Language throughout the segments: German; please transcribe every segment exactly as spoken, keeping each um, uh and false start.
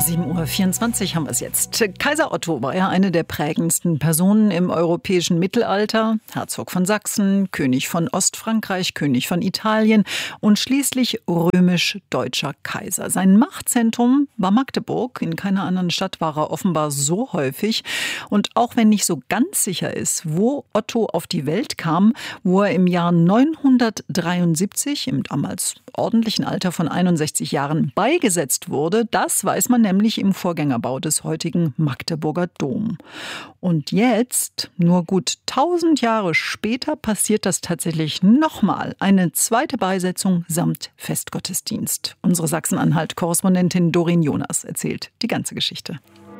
sieben Uhr vierundzwanzig haben wir es jetzt. Kaiser Otto war ja eine der prägendsten Personen im europäischen Mittelalter. Herzog von Sachsen, König von Ostfrankreich, König von Italien und schließlich römisch-deutscher Kaiser. Sein Machtzentrum war Magdeburg. In keiner anderen Stadt war er offenbar so häufig. Und auch wenn nicht so ganz sicher ist, wo Otto auf die Welt kam, wo er im Jahr neunhundertdreiundsiebzig, im damals ordentlichen Alter von einundsechzig Jahren, beigesetzt wurde, das weiß man nämlich im Vorgängerbau des heutigen Magdeburger Dom. Und jetzt, nur gut tausend Jahre später, passiert das tatsächlich nochmal. Eine zweite Beisetzung samt Festgottesdienst. Unsere Sachsen-Anhalt-Korrespondentin Doreen Jonas erzählt die ganze Geschichte.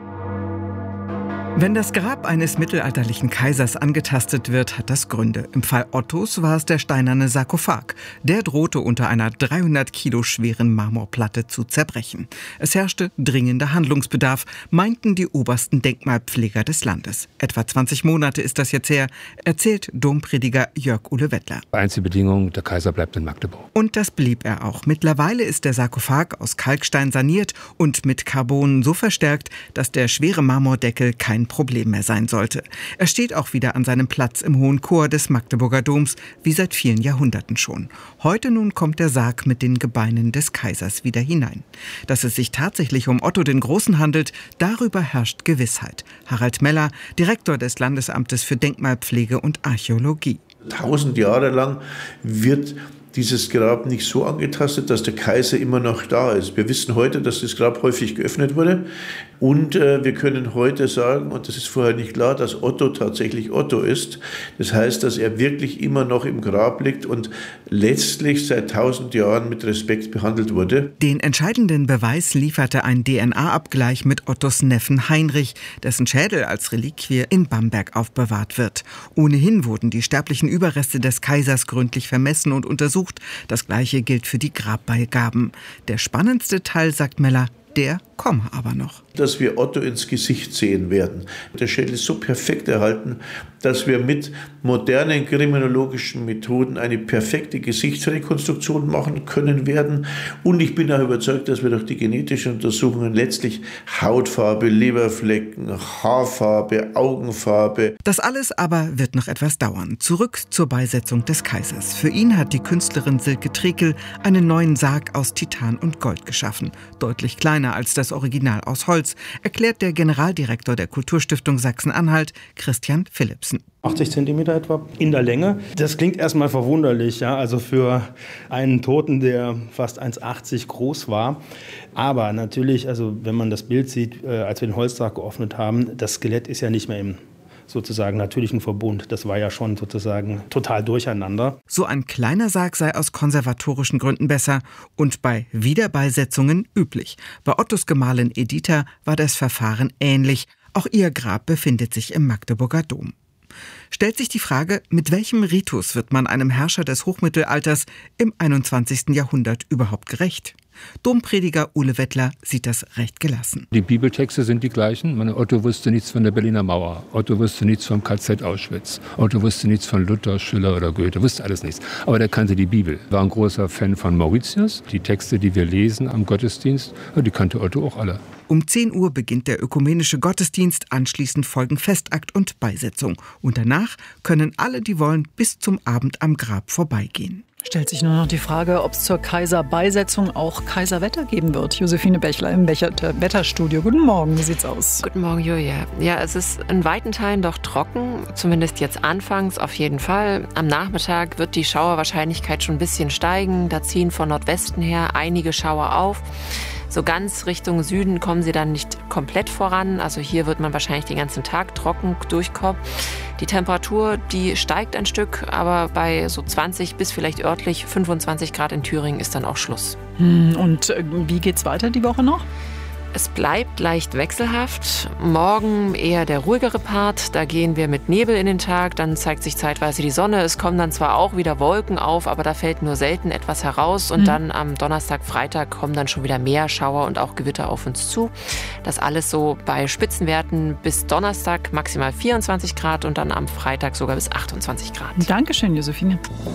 Wenn das Grab eines mittelalterlichen Kaisers angetastet wird, hat das Gründe. Im Fall Ottos war es der steinerne Sarkophag. Der drohte unter einer dreihundert Kilo schweren Marmorplatte zu zerbrechen. Es herrschte dringender Handlungsbedarf, meinten die obersten Denkmalpfleger des Landes. Etwa zwanzig Monate ist das jetzt her, erzählt Domprediger Jörg-Uwe Wettler. Einzige Bedingung, der Kaiser bleibt in Magdeburg. Und das blieb er auch. Mittlerweile ist der Sarkophag aus Kalkstein saniert und mit Carbon so verstärkt, dass der schwere Marmordeckel kein Problem mehr sein sollte. Er steht auch wieder an seinem Platz im Hohen Chor des Magdeburger Doms, wie seit vielen Jahrhunderten schon. Heute nun kommt der Sarg mit den Gebeinen des Kaisers wieder hinein. Dass es sich tatsächlich um Otto den Großen handelt, darüber herrscht Gewissheit. Harald Meller, Direktor des Landesamtes für Denkmalpflege und Archäologie. Tausend Jahre lang wird dieses Grab nicht so angetastet, dass der Kaiser immer noch da ist. Wir wissen heute, dass das Grab häufig geöffnet wurde und äh, wir können heute sagen, und das ist vorher nicht klar, dass Otto tatsächlich Otto ist. Das heißt, dass er wirklich immer noch im Grab liegt und letztlich seit tausend Jahren mit Respekt behandelt wurde. Den entscheidenden Beweis lieferte ein D N A-Abgleich mit Ottos Neffen Heinrich, dessen Schädel als Reliquie in Bamberg aufbewahrt wird. Ohnehin wurden die sterblichen Überreste des Kaisers gründlich vermessen und untersucht. Das Gleiche gilt für die Grabbeigaben. Der spannendste Teil, sagt Meller, der komme aber noch. Dass wir Otto ins Gesicht sehen werden. Der Schädel ist so perfekt erhalten, dass wir mit modernen kriminologischen Methoden eine perfekte Gesichtsrekonstruktion machen können werden. Und ich bin auch überzeugt, dass wir durch die genetischen Untersuchungen letztlich Hautfarbe, Leberflecken, Haarfarbe, Augenfarbe. Das alles aber wird noch etwas dauern. Zurück zur Beisetzung des Kaisers. Für ihn hat die Künstlerin Silke Trekel einen neuen Sarg aus Titan und Gold geschaffen. Deutlich kleiner als das Original aus Holz, erklärt der Generaldirektor der Kulturstiftung Sachsen-Anhalt, Christian Philipsen. achtzig Zentimeter etwa in der Länge. Das klingt erstmal verwunderlich, ja, also für einen Toten, der fast eins Komma achtzig groß war. Aber natürlich, also wenn man das Bild sieht, äh, als wir den Holzsarg geöffnet haben, das Skelett ist ja nicht mehr im sozusagen natürlichen Verbund. Das war ja schon sozusagen total durcheinander. So ein kleiner Sarg sei aus konservatorischen Gründen besser und bei Wiederbeisetzungen üblich. Bei Ottos Gemahlin Editha war das Verfahren ähnlich. Auch ihr Grab befindet sich im Magdeburger Dom. Stellt sich die Frage, mit welchem Ritus wird man einem Herrscher des Hochmittelalters im einundzwanzigsten Jahrhundert überhaupt gerecht? Domprediger Uwe Wettler sieht das recht gelassen. Die Bibeltexte sind die gleichen. Meine, Otto wusste nichts von der Berliner Mauer. Otto wusste nichts vom K Z Auschwitz. Otto wusste nichts von Luther, Schiller oder Goethe. Wusste alles nichts. Aber der kannte die Bibel. War ein großer Fan von Mauritius. Die Texte, die wir lesen am Gottesdienst, die kannte Otto auch alle. Um zehn Uhr beginnt der ökumenische Gottesdienst, anschließend folgen Festakt und Beisetzung. Und danach können alle, die wollen, bis zum Abend am Grab vorbeigehen. Stellt sich nur noch die Frage, ob es zur Kaiserbeisetzung auch Kaiserwetter geben wird. Josephine Bechler im Wetterstudio. Guten Morgen, wie sieht's aus? Guten Morgen, Julia. Ja, es ist in weiten Teilen doch trocken, zumindest jetzt anfangs auf jeden Fall. Am Nachmittag wird die Schauerwahrscheinlichkeit schon ein bisschen steigen. Da ziehen von Nordwesten her einige Schauer auf. So ganz Richtung Süden kommen sie dann nicht komplett voran. Also hier wird man wahrscheinlich den ganzen Tag trocken durchkommen. Die Temperatur, die steigt ein Stück, aber bei so zwanzig bis vielleicht örtlich fünfundzwanzig Grad in Thüringen ist dann auch Schluss. Und wie geht's weiter die Woche noch? Es bleibt leicht wechselhaft. Morgen eher der ruhigere Part. Da gehen wir mit Nebel in den Tag. Dann zeigt sich zeitweise die Sonne. Es kommen dann zwar auch wieder Wolken auf, aber da fällt nur selten etwas heraus. Und mhm. dann am Donnerstag, Freitag kommen dann schon wieder mehr Schauer und auch Gewitter auf uns zu. Das alles so bei Spitzenwerten bis Donnerstag maximal vierundzwanzig Grad und dann am Freitag sogar bis achtundzwanzig Grad. Dankeschön, Josephine.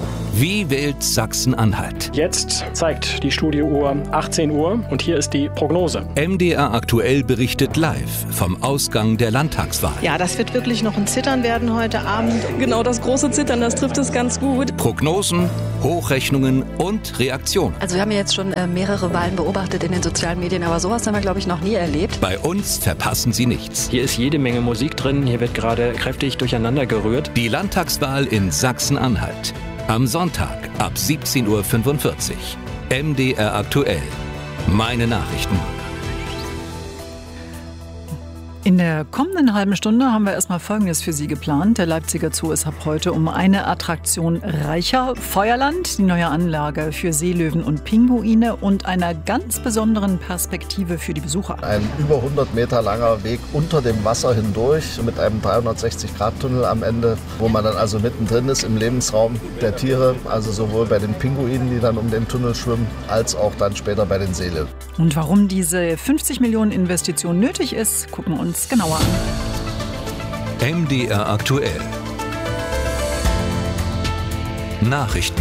Wie wählt Sachsen-Anhalt? Jetzt zeigt die Studiouhr achtzehn Uhr und hier ist die Prognose. M D D R aktuell berichtet live vom Ausgang der Landtagswahl. Ja, das wird wirklich noch ein Zittern werden heute Abend. Genau, das große Zittern, das trifft es ganz gut. Prognosen, Hochrechnungen und Reaktionen. Also wir haben jetzt schon äh, mehrere Wahlen beobachtet in den sozialen Medien, aber sowas haben wir, glaube ich, noch nie erlebt. Bei uns verpassen Sie nichts. Hier ist jede Menge Musik drin, hier wird gerade kräftig durcheinander gerührt. Die Landtagswahl in Sachsen-Anhalt. Am Sonntag ab siebzehn Uhr fünfundvierzig. M D R aktuell. Meine Nachrichten. In der kommenden halben Stunde haben wir erstmal Folgendes für Sie geplant. Der Leipziger Zoo ist ab heute um eine Attraktion reicher. Feuerland, die neue Anlage für Seelöwen und Pinguine und einer ganz besonderen Perspektive für die Besucher. Ein über hundert Meter langer Weg unter dem Wasser hindurch mit einem dreihundertsechzig Grad Tunnel am Ende, wo man dann also mittendrin ist im Lebensraum der Tiere, also sowohl bei den Pinguinen, die dann um den Tunnel schwimmen, als auch dann später bei den Seelöwen. Und warum diese fünfzig Millionen Investition nötig ist, gucken wir uns genauer an. M D R aktuell. Nachrichten.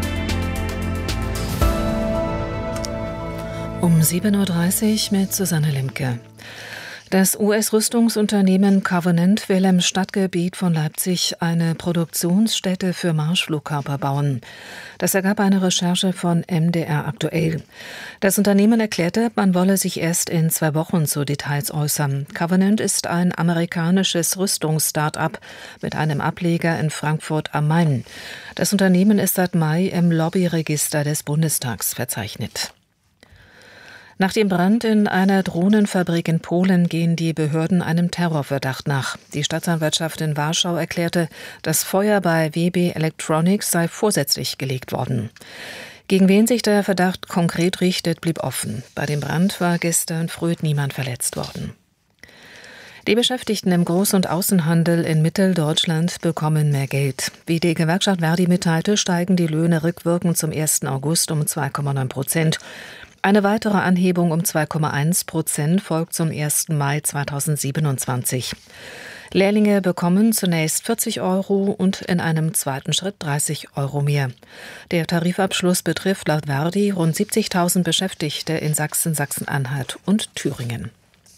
Um sieben Uhr dreißig mit Susanne Limke. Das U S-Rüstungsunternehmen Covenant will im Stadtgebiet von Leipzig eine Produktionsstätte für Marschflugkörper bauen. Das ergab eine Recherche von M D R aktuell. Das Unternehmen erklärte, man wolle sich erst in zwei Wochen zu Details äußern. Covenant ist ein amerikanisches Rüstungs-Start-up mit einem Ableger in Frankfurt am Main. Das Unternehmen ist seit Mai im Lobbyregister des Bundestags verzeichnet. Nach dem Brand in einer Drohnenfabrik in Polen gehen die Behörden einem Terrorverdacht nach. Die Staatsanwaltschaft in Warschau erklärte, das Feuer bei W B Electronics sei vorsätzlich gelegt worden. Gegen wen sich der Verdacht konkret richtet, blieb offen. Bei dem Brand war gestern früh niemand verletzt worden. Die Beschäftigten im Groß- und Außenhandel in Mitteldeutschland bekommen mehr Geld. Wie die Gewerkschaft Verdi mitteilte, steigen die Löhne rückwirkend zum ersten August um zwei Komma neun Prozent. Eine weitere Anhebung um zwei Komma eins Prozent folgt zum ersten Mai zweitausendsiebenundzwanzig. Lehrlinge bekommen zunächst vierzig Euro und in einem zweiten Schritt dreißig Euro mehr. Der Tarifabschluss betrifft laut Verdi rund siebzigtausend Beschäftigte in Sachsen, Sachsen-Anhalt und Thüringen.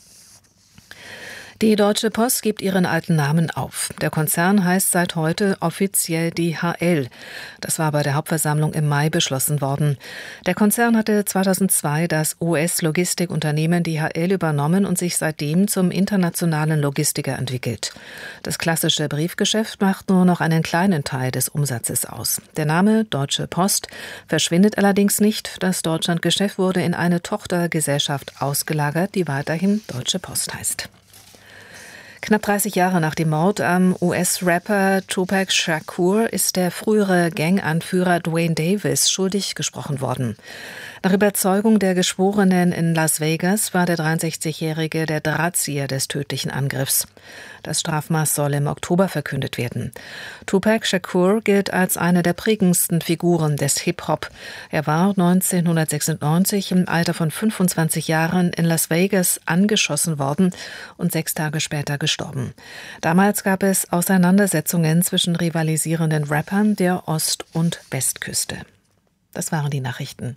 Die Deutsche Post gibt ihren alten Namen auf. Der Konzern heißt seit heute offiziell D H L. Das war bei der Hauptversammlung im Mai beschlossen worden. Der Konzern hatte zweitausendzwei das U S-Logistikunternehmen D H L übernommen und sich seitdem zum internationalen Logistiker entwickelt. Das klassische Briefgeschäft macht nur noch einen kleinen Teil des Umsatzes aus. Der Name Deutsche Post verschwindet allerdings nicht. Das Deutschlandgeschäft wurde in eine Tochtergesellschaft ausgelagert, die weiterhin Deutsche Post heißt. Knapp dreißig Jahre nach dem Mord am U S-Rapper Tupac Shakur ist der frühere Ganganführer Dwayne Davis schuldig gesprochen worden. Nach Überzeugung der Geschworenen in Las Vegas war der dreiundsechzigjährige der Drahtzieher des tödlichen Angriffs. Das Strafmaß soll im Oktober verkündet werden. Tupac Shakur gilt als eine der prägendsten Figuren des Hip-Hop. Er war neunzehnhundertsechsundneunzig im Alter von fünfundzwanzig Jahren in Las Vegas angeschossen worden und sechs Tage später gestorben. Damals gab es Auseinandersetzungen zwischen rivalisierenden Rappern der Ost- und Westküste. Das waren die Nachrichten.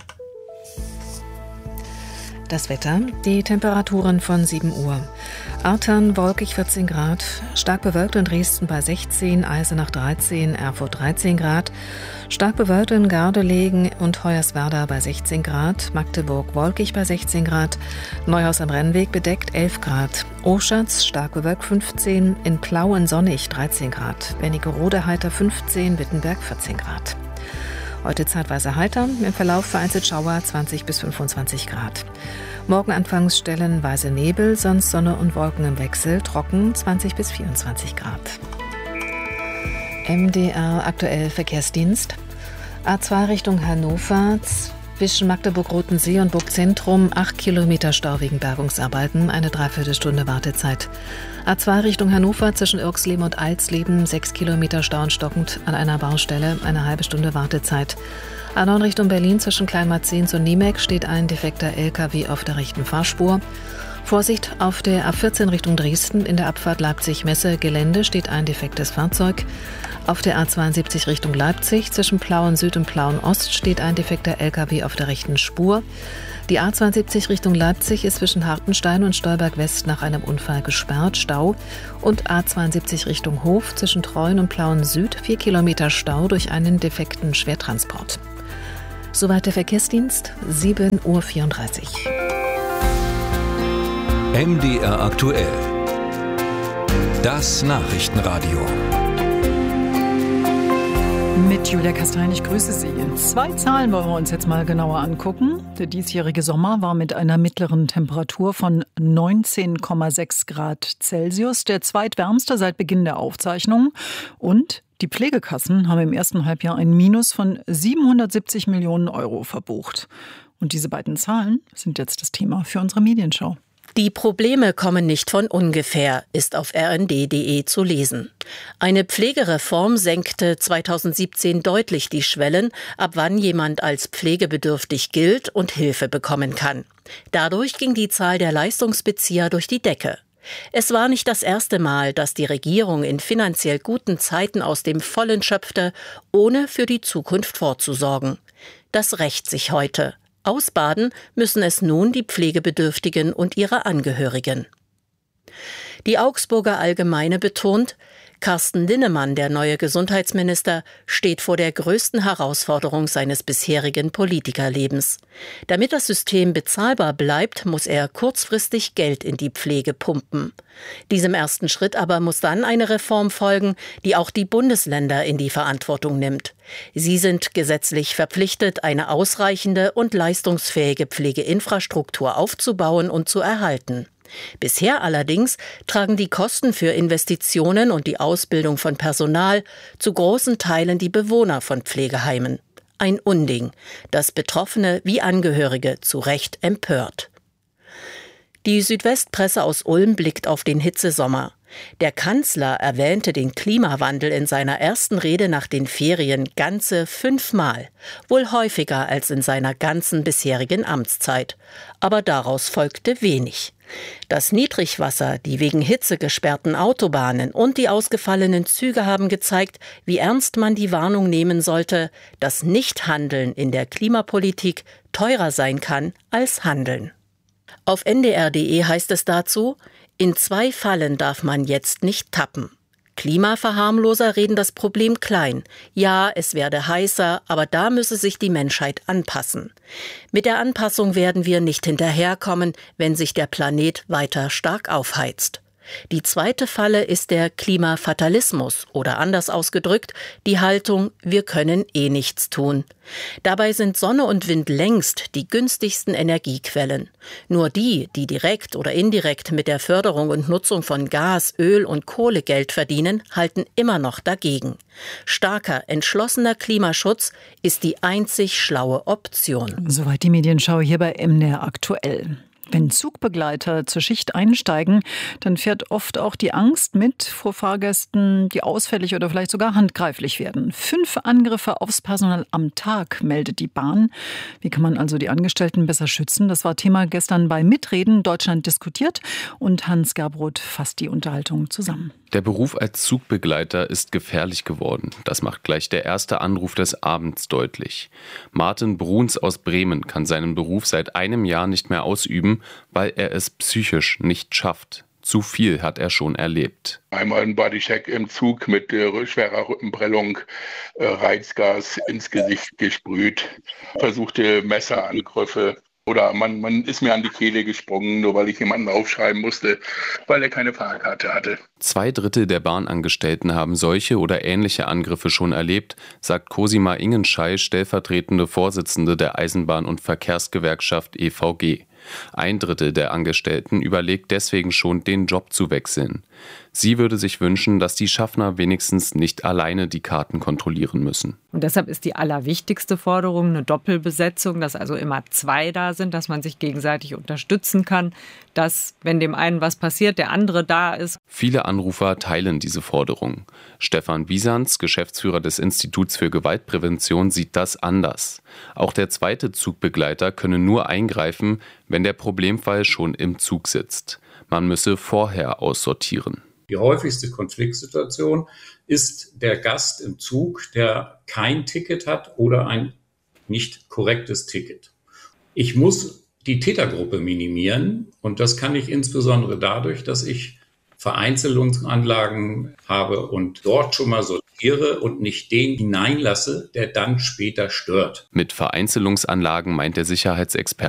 Das Wetter, die Temperaturen von sieben Uhr. Artern wolkig vierzehn Grad, stark bewölkt in Dresden bei sechzehn, Eisenach dreizehn, Erfurt dreizehn Grad, stark bewölkt in Gardelegen und Hoyerswerda bei sechzehn Grad, Magdeburg wolkig bei sechzehn Grad, Neuhaus am Rennweg bedeckt elf Grad, Oschatz stark bewölkt fünfzehn, in Plauen sonnig dreizehn Grad, Wernigerode heiter fünfzehn, Wittenberg vierzehn Grad. Heute zeitweise heiter, im Verlauf vereinzelt Schauer zwanzig bis fünfundzwanzig Grad. Morgen anfangs stellenweise Nebel, sonst Sonne und Wolken im Wechsel, trocken zwanzig bis vierundzwanzig Grad. M D R aktuell Verkehrsdienst. A zwei Richtung Hannover, zwischen Magdeburg-Rotensee und Burgzentrum acht Kilometer Stau wegen Bergungsarbeiten, eine Dreiviertelstunde Wartezeit. A zwei Richtung Hannover zwischen Irxleben und Alsleben, sechs Kilometer Stau und stockend an einer Baustelle, eine halbe Stunde Wartezeit. A neun Richtung Berlin zwischen Kleinmarzens und Niemek steht ein defekter L K W auf der rechten Fahrspur. Vorsicht, auf der A vierzehn Richtung Dresden in der Abfahrt Leipzig-Messe Gelände steht ein defektes Fahrzeug. Auf der A zweiundsiebzig Richtung Leipzig zwischen Plauen Süd und Plauen Ost steht ein defekter L K W auf der rechten Spur. Die A zweiundsiebzig Richtung Leipzig ist zwischen Hartenstein und Stolberg West nach einem Unfall gesperrt, Stau. Und A zweiundsiebzig Richtung Hof zwischen Treuen und Plauen Süd, vier Kilometer Stau durch einen defekten Schwertransport. Soweit der Verkehrsdienst, sieben Uhr vierunddreißig. M D R aktuell. Das Nachrichtenradio. Mit Julia Kastein, ich grüße Sie. Zwei Zahlen wollen wir uns jetzt mal genauer angucken. Der diesjährige Sommer war mit einer mittleren Temperatur von neunzehn Komma sechs Grad Celsius der zweitwärmste seit Beginn der Aufzeichnungen. Und die Pflegekassen haben im ersten Halbjahr ein Minus von siebenhundertsiebzig Millionen Euro verbucht. Und diese beiden Zahlen sind jetzt das Thema für unsere Medienschau. Die Probleme kommen nicht von ungefähr, ist auf r n d punkt d e zu lesen. Eine Pflegereform senkte zweitausendsiebzehn deutlich die Schwellen, ab wann jemand als pflegebedürftig gilt und Hilfe bekommen kann. Dadurch ging die Zahl der Leistungsbezieher durch die Decke. Es war nicht das erste Mal, dass die Regierung in finanziell guten Zeiten aus dem Vollen schöpfte, ohne für die Zukunft vorzusorgen. Das rächt sich heute. Ausbaden müssen es nun die Pflegebedürftigen und ihre Angehörigen. Die Augsburger Allgemeine betont, Carsten Linnemann, der neue Gesundheitsminister, steht vor der größten Herausforderung seines bisherigen Politikerlebens. Damit das System bezahlbar bleibt, muss er kurzfristig Geld in die Pflege pumpen. Diesem ersten Schritt aber muss dann eine Reform folgen, die auch die Bundesländer in die Verantwortung nimmt. Sie sind gesetzlich verpflichtet, eine ausreichende und leistungsfähige Pflegeinfrastruktur aufzubauen und zu erhalten. Bisher allerdings tragen die Kosten für Investitionen und die Ausbildung von Personal zu großen Teilen die Bewohner von Pflegeheimen. Ein Unding, das Betroffene wie Angehörige zu Recht empört. Die Südwestpresse aus Ulm blickt auf den Hitzesommer. Der Kanzler erwähnte den Klimawandel in seiner ersten Rede nach den Ferien ganze fünfmal, wohl häufiger als in seiner ganzen bisherigen Amtszeit. Aber daraus folgte wenig. Das Niedrigwasser, die wegen Hitze gesperrten Autobahnen und die ausgefallenen Züge haben gezeigt, wie ernst man die Warnung nehmen sollte, dass Nichthandeln in der Klimapolitik teurer sein kann als Handeln. Auf n d r punkt d e heißt es dazu, in zwei Fallen darf man jetzt nicht tappen. Klimaverharmloser reden das Problem klein. Ja, es werde heißer, aber da müsse sich die Menschheit anpassen. Mit der Anpassung werden wir nicht hinterherkommen, wenn sich der Planet weiter stark aufheizt. Die zweite Falle ist der Klimafatalismus oder anders ausgedrückt die Haltung, wir können eh nichts tun. Dabei sind Sonne und Wind längst die günstigsten Energiequellen. Nur die, die direkt oder indirekt mit der Förderung und Nutzung von Gas, Öl und Kohle Geld verdienen, halten immer noch dagegen. Starker, entschlossener Klimaschutz ist die einzig schlaue Option. Soweit die Medienschau hier bei M D R aktuell. Wenn Zugbegleiter zur Schicht einsteigen, dann fährt oft auch die Angst mit vor Fahrgästen, die ausfällig oder vielleicht sogar handgreiflich werden. Fünf Angriffe aufs Personal am Tag, meldet die Bahn. Wie kann man also die Angestellten besser schützen? Das war Thema gestern bei Mitreden Deutschland diskutiert und Hans Gerbroth fasst die Unterhaltung zusammen. Der Beruf als Zugbegleiter ist gefährlich geworden. Das macht gleich der erste Anruf des Abends deutlich. Martin Bruns aus Bremen kann seinen Beruf seit einem Jahr nicht mehr ausüben, weil er es psychisch nicht schafft. Zu viel hat er schon erlebt. Einmal ein Bodycheck im Zug mit äh, schwerer Rückenprellung, äh, Reizgas ins Gesicht gesprüht, versuchte Messerangriffe. Oder man, man ist mir an die Kehle gesprungen, nur weil ich jemanden aufschreiben musste, weil er keine Fahrkarte hatte. Zwei Drittel der Bahnangestellten haben solche oder ähnliche Angriffe schon erlebt, sagt Cosima Ingenschei, stellvertretende Vorsitzende der Eisenbahn- und Verkehrsgewerkschaft E V G. Ein Drittel der Angestellten überlegt deswegen schon, den Job zu wechseln. Sie würde sich wünschen, dass die Schaffner wenigstens nicht alleine die Karten kontrollieren müssen. Und deshalb ist die allerwichtigste Forderung eine Doppelbesetzung, dass also immer zwei da sind, dass man sich gegenseitig unterstützen kann, dass, wenn dem einen was passiert, der andere da ist. Viele Anrufer teilen diese Forderung. Stefan Bisanz, Geschäftsführer des Instituts für Gewaltprävention, sieht das anders. Auch der zweite Zugbegleiter könne nur eingreifen, wenn der Problemfall schon im Zug sitzt. Man müsse vorher aussortieren. Die häufigste Konfliktsituation ist der Gast im Zug, der kein Ticket hat oder ein nicht korrektes Ticket. Ich muss die Tätergruppe minimieren und das kann ich insbesondere dadurch, dass ich Vereinzelungsanlagen habe und dort schon mal sortiere und nicht den hineinlasse, der dann später stört. Mit Vereinzelungsanlagen meint der Sicherheitsexperte